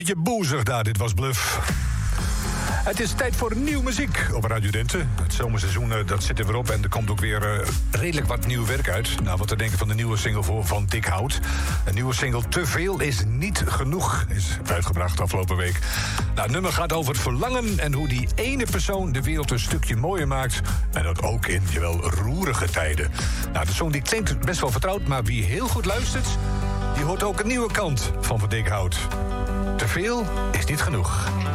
Je boezig daar, dit was Bluff. Het is tijd voor nieuwe muziek op Radio Dente. Het zomerseizoen dat zit er weer op en er komt ook weer redelijk wat nieuw werk uit. Nou, wat te denken van de nieuwe single van Dick Hout. Een nieuwe single Te Veel is Niet Genoeg is uitgebracht afgelopen week. Nou, het nummer gaat over het verlangen en hoe die ene persoon de wereld een stukje mooier maakt. En dat ook in, jawel, roerige tijden. Nou, de song die klinkt best wel vertrouwd, maar wie heel goed luistert, die hoort ook een nieuwe kant van Dick Hout. Te veel is niet genoeg.